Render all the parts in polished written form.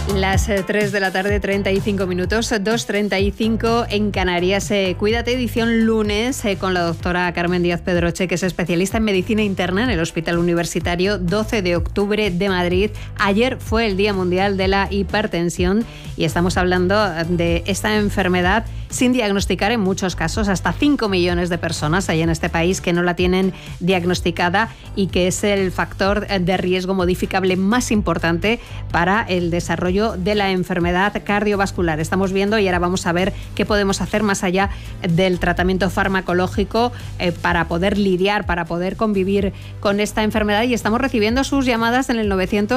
Las 3 de la tarde, 35 minutos, 2:35 en Canarias. Cuídate, edición lunes, con la doctora Carmen Díaz Pedroche, que es especialista en medicina interna en el Hospital Universitario 12 de octubre de Madrid. Ayer fue el Día Mundial de la Hipertensión y estamos hablando de esta enfermedad sin diagnosticar en muchos casos. Hasta 5 millones de personas hay en este país que no la tienen diagnosticada y que es el factor de riesgo modificable más importante para el desarrollo de la enfermedad cardiovascular. Estamos viendo, y ahora vamos a ver qué podemos hacer más allá del tratamiento farmacológico para poder lidiar, para poder convivir con esta enfermedad, y estamos recibiendo sus llamadas en el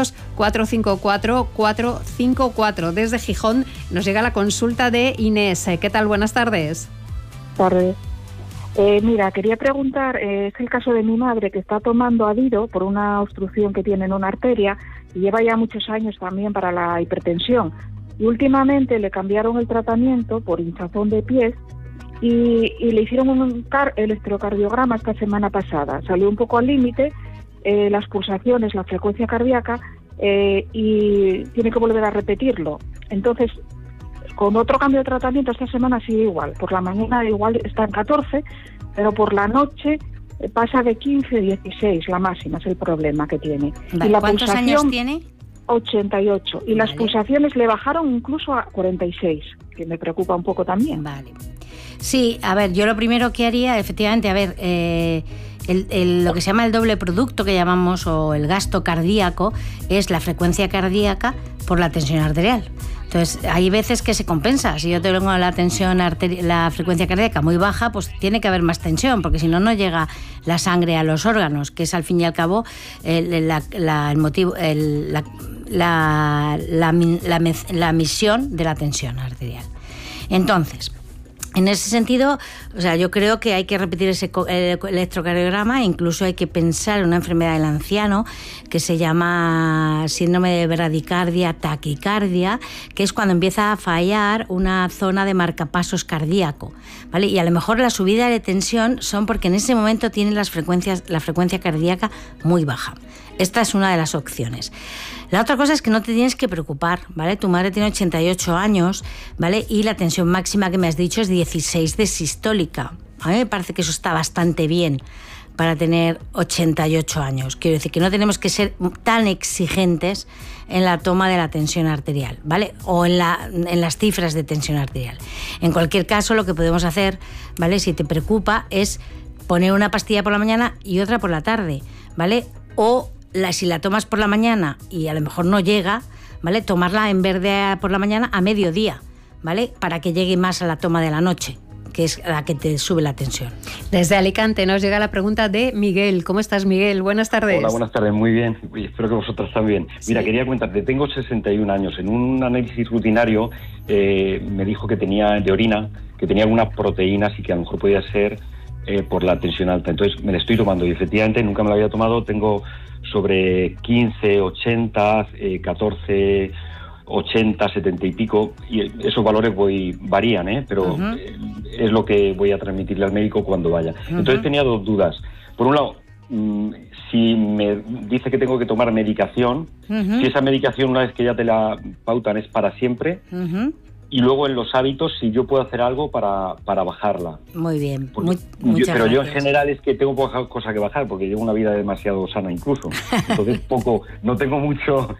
900-454-454. Desde Gijón nos llega la consulta de Inés. ¿Qué tal? Buenas tardes. Tardes. Mira, quería preguntar, es el caso de mi madre, que está tomando Adido por una obstrucción que tiene en una arteria y lleva ya muchos años también para la hipertensión. Y últimamente le cambiaron el tratamiento por hinchazón de pies y le hicieron un electrocardiograma esta semana pasada. Salió un poco al límite, las pulsaciones, la frecuencia cardíaca, y tiene que volver a repetirlo. Entonces, con otro cambio de tratamiento esta semana sigue igual. Por la mañana igual está en 14, pero por la noche pasa de 15 a 16, la máxima es el problema que tiene. Vale. Y la ¿Cuántos años tiene? 88. Y las pulsaciones le bajaron incluso a 46, que me preocupa un poco también. Vale. Sí, a ver, yo lo primero que haría, efectivamente, a ver, lo que se llama el doble producto que llamamos, o el gasto cardíaco, es la frecuencia cardíaca por la tensión arterial. Entonces, hay veces que se compensa. Si yo tengo la frecuencia cardíaca muy baja, pues tiene que haber más tensión, porque si no, no llega la sangre a los órganos, que es al fin y al cabo la misión de la tensión arterial. Entonces, en ese sentido, o sea, yo creo que hay que repetir ese electrocardiograma. Incluso hay que pensar en una enfermedad del anciano que se llama síndrome de bradicardia taquicardia, que es cuando empieza a fallar una zona de marcapasos cardíaco, ¿vale? Y a lo mejor la subida de tensión son porque en ese momento tienen la frecuencia cardíaca muy baja. Esta es una de las opciones. La otra cosa es que no te tienes que preocupar, ¿vale? Tu madre tiene 88 años, ¿vale? Y la tensión máxima que me has dicho es 16 de sistólica. A mí me parece que eso está bastante bien para tener 88 años. Quiero decir que no tenemos que ser tan exigentes en la toma de la tensión arterial, ¿vale? O en las cifras de tensión arterial. En cualquier caso, lo que podemos hacer, ¿vale? Si te preocupa, es poner una pastilla por la mañana y otra por la tarde, ¿vale? O si la tomas por la mañana y a lo mejor no llega, ¿vale? Tomarla en vez de por la mañana a mediodía, ¿vale? Para que llegue más a la toma de la noche, que es la que te sube la tensión. Desde Alicante nos llega la pregunta de Miguel. ¿Cómo estás, Miguel? Buenas tardes. Hola, buenas tardes. Muy bien. Espero que vosotros también. Mira, quería comentarte, tengo 61 años. En un análisis rutinario me dijo que tenía de orina, que tenía algunas proteínas y que a lo mejor podía ser por la tensión alta. Entonces me la estoy tomando y efectivamente nunca me la había tomado. Tengo sobre 15, 80, 14, 80, 70 y pico, y esos valores varían, pero es lo que voy a transmitirle al médico cuando vaya. Entonces tenía dos dudas. Por un lado, si me dice que tengo que tomar medicación, si esa medicación, una vez que ya te la pautan, es para siempre, y luego en los hábitos, si yo puedo hacer algo para bajarla. Muy bien. Pero yo en general es que tengo poca cosa que bajar, porque llevo una vida demasiado sana incluso. Entonces no tengo mucho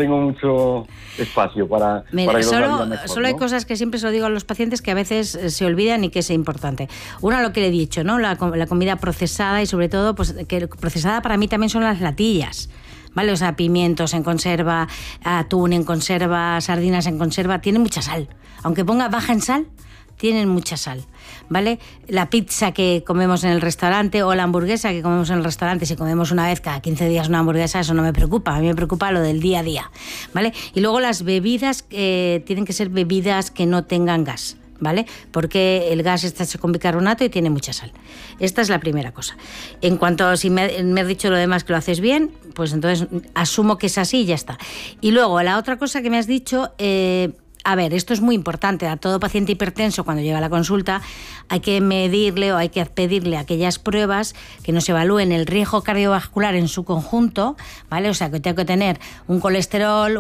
espacio para solo mejor, hay ¿no? cosas que siempre se lo digo a los pacientes que a veces se olvidan y que es importante. Una, lo que le he dicho, ¿no? La comida procesada, y sobre todo, pues que procesada para mí también son las latillas, ¿vale? O sea, pimientos en conserva, atún en conserva, sardinas en conserva, tienen mucha sal. Aunque ponga baja en sal, tienen mucha sal, ¿vale? La pizza que comemos en el restaurante o la hamburguesa que comemos en el restaurante, si comemos una vez cada 15 días una hamburguesa, eso no me preocupa. A mí me preocupa lo del día a día, ¿vale? Y luego las bebidas tienen que ser bebidas que no tengan gas, ¿vale? Porque el gas está hecho con bicarbonato y tiene mucha sal. Esta es la primera cosa. En cuanto a si me has dicho lo demás que lo haces bien, pues entonces asumo que es así y ya está. Y luego la otra cosa que me has dicho, a ver, esto es muy importante. A todo paciente hipertenso, cuando llega a la consulta, hay que medirle o hay que pedirle aquellas pruebas que nos evalúen el riesgo cardiovascular en su conjunto, ¿vale? O sea, que tengo que tener un colesterol,